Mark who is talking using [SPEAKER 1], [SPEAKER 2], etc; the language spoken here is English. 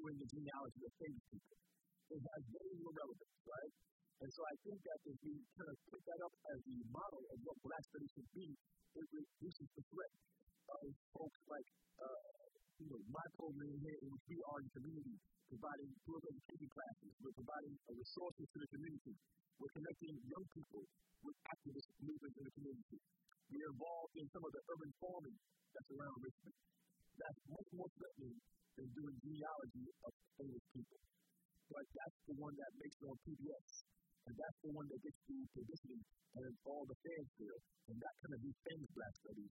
[SPEAKER 1] doing the genealogy of famous people. It has very little relevance, right? And so I think that if we kind of put that up as the model of what Black studies should be, it reduces the threat of folks like, my program here in which we are in community, providing political education classes. We're providing resources to the community. We're connecting young people with activist movements in the community. We're involved in some of the urban farming that's around Richmond. That's much more threatening than doing genealogy of famous people. But that's the one that makes it on PBS. And that's the one that gets the publicity and all the fanfare. And that kind of defends Black studies